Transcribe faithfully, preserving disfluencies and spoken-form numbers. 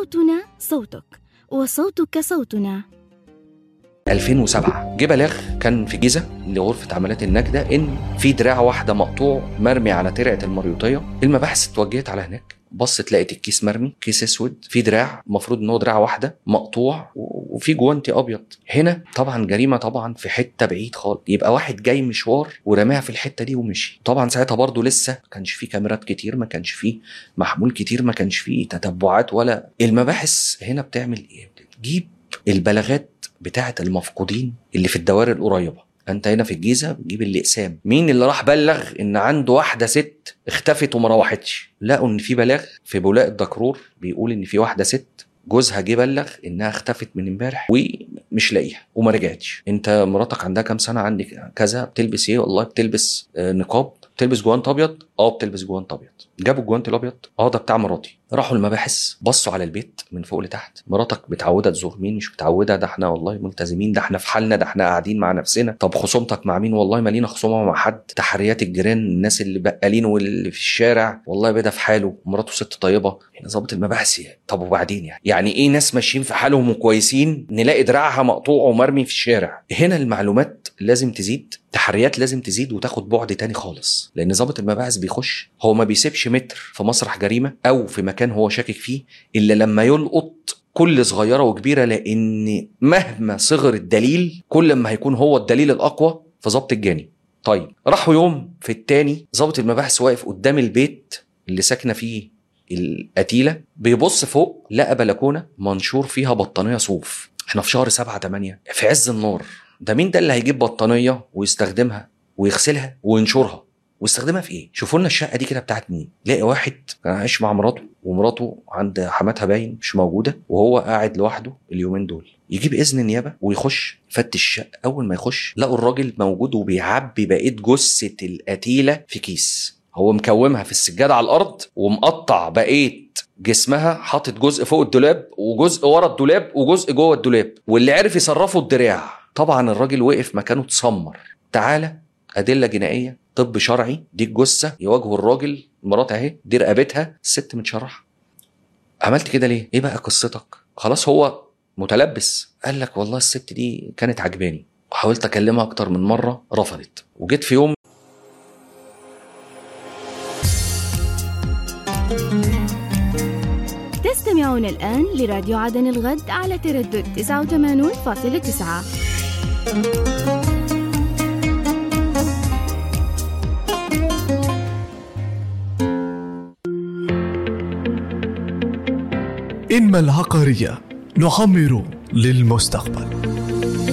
صوتنا صوتك وصوتك صوتنا. ألفين وسبعة جه بلاغ كان في جيزة لغرفة عمليات النجدة إن في دراع واحدة مقطوع مرمي على ترعة المريوطية. المباحث اتوجهت على هناك، بصت لقيت الكيس مرمي، كيس اسود في دراع، المفروض ان هو دراع واحده مقطوع وفي جوانتي ابيض. هنا طبعا جريمه، طبعا في حته بعيد خالص، يبقى واحد جاي مشوار ورماها في الحته دي ومشي. طبعا ساعتها برضو لسه ما كانش في كاميرات كتير، ما كانش في محمول كتير، ما كانش في تتبعات. ولا المباحث هنا بتعمل ايه؟ بتجيب البلاغات بتاعه المفقودين اللي في الدوائر القريبه. انت هنا في الجيزه بتجيب الاقسام، مين اللي راح بلغ ان عنده واحده ست اختفت وما روحتش. لقوا ان في بلاغ في بولاق الدكرور بيقول ان في واحده ست جوزها جه بلغ انها اختفت من امبارح ومش لاقيها وما رجعتش. انت مراتك عندها كام سنه؟ عندك كذا. بتلبس ايه؟ والله بتلبس آه نقاب. بتلبس جوانت ابيض؟ اه بتلبس جوانت ابيض. جابوا الجوانت الابيض؟ اه ده بتاع مراتي. راحوا المباحث بصوا على البيت من فوق لتحت. مراتك متعوده تزور مين؟ مش متعوده. ده احنا والله ملتزمين، ده احنا في حالنا، ده احنا قاعدين مع نفسنا. طب خصومتك مع مين؟ والله ما لينا خصومه مع حد. تحريات الجيران، الناس اللي بقالين واللي في الشارع، والله بدا في حاله، مراته ست طيبه. هنا ظابط المباحث يعني. طب وبعدين يعني يعني ايه ناس ماشيين في حالهم وكويسين نلاقي دراعها مقطوع ومرمي في الشارع؟ هنا المعلومات لازم تزيد، تحريات لازم تزيد وتاخد بعد تاني خالص. لان ظابط المباحث بيخش، هو ما بيسيبش متر في مسرح جريمه او في مكان هو شاكك فيه الا لما يلقط كل صغيره وكبيره، لان مهما صغر الدليل كل ما هيكون هو الدليل الاقوى في ضبط الجاني. طيب راحوا يوم في التاني ظابط المباحث واقف قدام البيت اللي ساكنه فيه القتيله، بيبص فوق لقى بلكونه منشور فيها بطانيه صوف. احنا في شهر سبعة تمانية في عز النار. ده مين ده اللي هيجيب بطانيه ويستخدمها ويغسلها وينشرها واستخدمها في ايه؟ شوفوا لنا الشقه دي كده بتاعت مين. لاقي واحد كان عايش مع مراته ومراته عند حماتها باين مش موجوده وهو قاعد لوحده اليومين دول. يجيب اذن النيابه ويخش يفتش الشقه. اول ما يخش لقوا الراجل موجود وبيعبي بقيه جثه القتيله في كيس. هو مكومها في السجاده على الارض ومقطع بقيه جسمها، حاطط جزء فوق الدولاب وجزء ورا الدولاب وجزء جوه الدولاب، واللي عرف يصرفه الدراع. طبعا الراجل وقف مكانه اتسمر. تعالى ادله جنائيه، طب شرعي، دي الجثه يواجهوا الراجل، مرات اهي دي رقبتها، الست متشرحه. عملت كده ليه؟ ايه بقى قصتك؟ خلاص هو متلبس. قال لك والله الست دي كانت عجباني وحاولت اكلمها اكتر من مره رفضت، وجيت في يوم. تستمعون الآن لراديو عدن الغد على تردد تسعة وثمانين فاصلة تسعة. إنما العقارية نعمر للمستقبل.